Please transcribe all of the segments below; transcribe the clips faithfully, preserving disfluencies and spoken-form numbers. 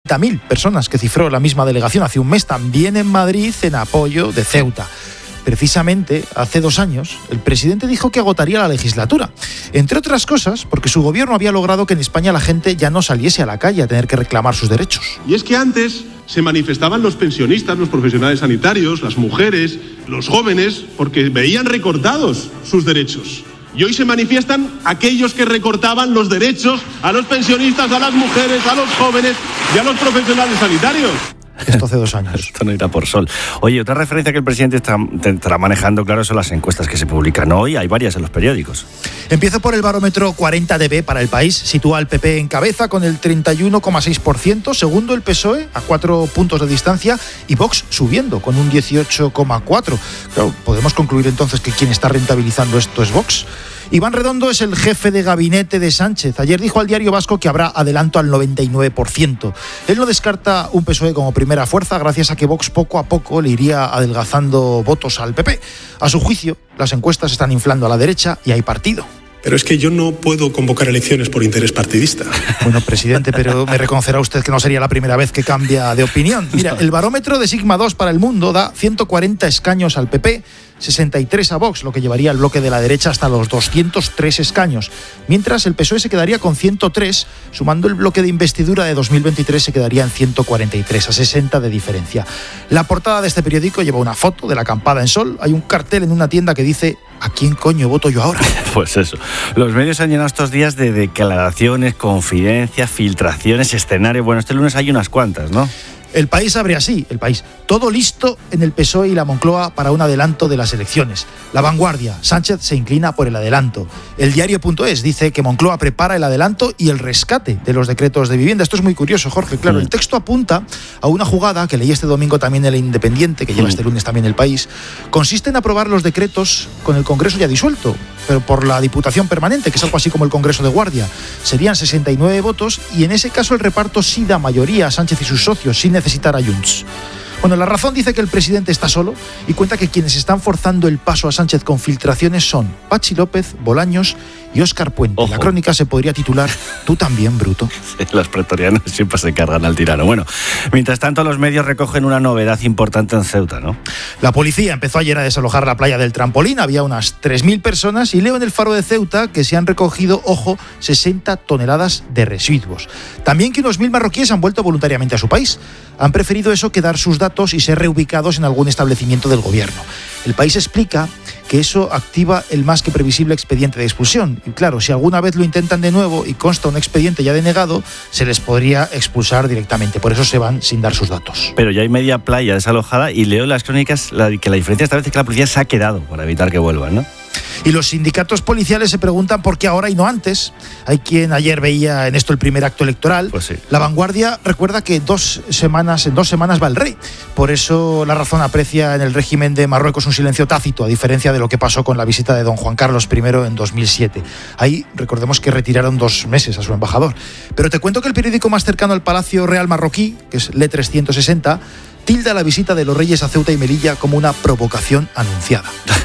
treinta mil personas que cifró la misma delegación hace un mes, también en Madrid, en apoyo de Ceuta. Precisamente, hace dos años, el presidente dijo que agotaría la legislatura. Entre otras cosas, porque su gobierno había logrado que en España la gente ya no saliese a la calle a tener que reclamar sus derechos. Y es que antes se manifestaban los pensionistas, los profesionales sanitarios, las mujeres, los jóvenes, porque veían recortados sus derechos. Y hoy se manifiestan aquellos que recortaban los derechos a los pensionistas, a las mujeres, a los jóvenes y a los profesionales sanitarios. Esto hace dos años. Esto no irá por sol. Oye, otra referencia que el presidente está, estará manejando, claro, son las encuestas que se publican hoy. Hay varias en los periódicos. Empiezo por el barómetro cuarenta D B para El País. Sitúa al P P en cabeza con el treinta y uno coma seis por ciento. Segundo, el P S O E a cuatro puntos de distancia. Y Vox subiendo con un dieciocho coma cuatro. Claro, podemos concluir entonces que quien está rentabilizando esto es Vox. Iván Redondo es el jefe de gabinete de Sánchez. Ayer dijo al Diario Vasco que habrá adelanto al noventa y nueve por ciento. Él no descarta un P S O E como primera fuerza gracias a que Vox poco a poco le iría adelgazando votos al P P. A su juicio, las encuestas están inflando a la derecha y hay partido. Pero es que yo no puedo convocar elecciones por interés partidista. Bueno, presidente, pero me reconocerá usted que no sería la primera vez que cambia de opinión. Mira, el barómetro de Sigma dos para El Mundo da ciento cuarenta escaños al P P, sesenta y tres a Vox, lo que llevaría al bloque de la derecha hasta los doscientos tres escaños. Mientras el P S O E se quedaría con ciento tres, sumando el bloque de investidura de dos mil veintitrés se quedaría en ciento cuarenta y tres, a sesenta de diferencia. La portada de este periódico lleva una foto de la acampada en sol. Hay un cartel en una tienda que dice: ¿a quién coño voto yo ahora? Pues eso. Los medios han llenado estos días de declaraciones, confidencias, filtraciones, escenarios. Bueno, este lunes hay unas cuantas, ¿no? El País abre así, El País. Todo listo en el P S O E y la Moncloa para un adelanto de las elecciones. La Vanguardia, Sánchez se inclina por el adelanto. El Diario.es dice que Moncloa prepara el adelanto y el rescate de los decretos de vivienda. Esto es muy curioso, Jorge. Claro, el texto apunta a una jugada que leí este domingo también en El Independiente, que lleva este lunes también El País. Consiste en aprobar los decretos con el Congreso ya disuelto, pero por la Diputación Permanente, que es algo así como el Congreso de Guardia. Serían sesenta y nueve votos y en ese caso el reparto sí da mayoría a Sánchez y sus socios, sin necesitar a Junts. Bueno, La Razón dice que el presidente está solo y cuenta que quienes están forzando el paso a Sánchez con filtraciones son Pachi López, Bolaños y Óscar Puente. Ojo. La crónica se podría titular «Tú también, bruto». Sí, los pretorianos siempre se cargan al tirano. Bueno, mientras tanto los medios recogen una novedad importante en Ceuta, ¿no? La policía empezó ayer a desalojar la playa del Trampolín. Había unas tres mil personas y leo en el Faro de Ceuta que se han recogido, ojo, sesenta toneladas de residuos. También que unos mil marroquíes han vuelto voluntariamente a su país. Han preferido eso que dar sus datos y ser reubicados en algún establecimiento del gobierno. El País explica que eso activa el más que previsible expediente de expulsión. Y claro, si alguna vez lo intentan de nuevo y consta un expediente ya denegado, se les podría expulsar directamente. Por eso se van sin dar sus datos. Pero ya hay media playa desalojada y leo en las crónicas la, que la diferencia esta vez es que la policía se ha quedado para evitar que vuelvan, ¿no? Y los sindicatos policiales se preguntan por qué ahora y no antes. Hay quien ayer veía en esto el primer acto electoral. Pues sí. La Vanguardia recuerda que dos semanas, en dos semanas va el rey. Por eso La Razón aprecia en el régimen de Marruecos un silencio tácito, a diferencia de lo que pasó con la visita de don Juan Carlos primero en dos mil siete. Ahí recordemos que retiraron dos meses a su embajador. Pero te cuento que el periódico más cercano al Palacio Real marroquí, que es Le trescientos sesenta, tilda la visita de los reyes a Ceuta y Melilla como una provocación anunciada.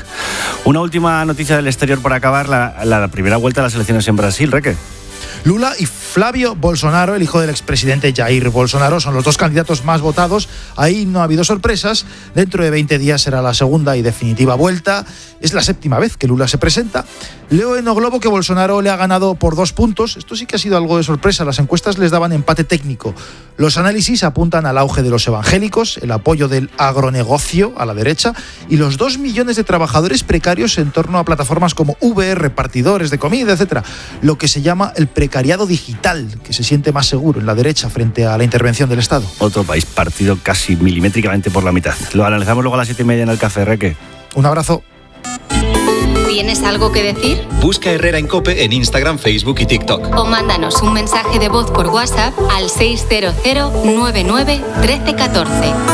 Una última noticia del exterior para acabar, la, la primera vuelta de las elecciones en Brasil, Reque. Lula y Flávio Bolsonaro, el hijo del expresidente Jair Bolsonaro, son los dos candidatos más votados. Ahí no ha habido sorpresas. Dentro de veinte días será la segunda y definitiva vuelta. Es la séptima vez que Lula se presenta. Leo en O Globo que Bolsonaro le ha ganado por dos puntos. Esto sí que ha sido algo de sorpresa. Las encuestas les daban empate técnico. Los análisis apuntan al auge de los evangélicos, el apoyo del agronegocio a la derecha y los dos millones de trabajadores precarios en torno a plataformas como Uber, repartidores de comida, etcétera. Lo que se llama el precariado digital, que se siente más seguro en la derecha frente a la intervención del Estado. Otro país partido casi milimétricamente por la mitad. Lo analizamos luego a las siete y media en el Café, Reque. Un abrazo. ¿Tienes algo que decir? Busca Herrera en COPE en Instagram, Facebook y TikTok. O mándanos un mensaje de voz por WhatsApp al seis cero cero nueve nueve uno tres uno cuatro.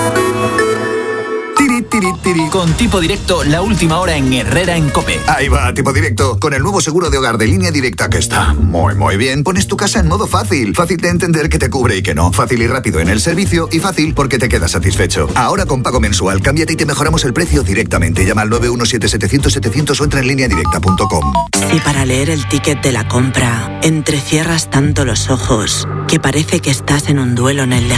Tiri, tiri, tiri. Con Tipo Directo, la última hora en Herrera en COPE. Ahí va, Tipo Directo. Con el nuevo seguro de hogar de Línea Directa que está muy, muy bien. Pones tu casa en modo fácil. Fácil de entender que te cubre y que no. Fácil y rápido en el servicio y fácil porque te quedas satisfecho. Ahora con pago mensual, cámbiate y te mejoramos el precio directamente. Llama al nueve uno siete setecientos setecientos o entra en línea directa punto com. Si para leer el ticket de la compra entrecierras tanto los ojos que parece que estás en un duelo en el lejano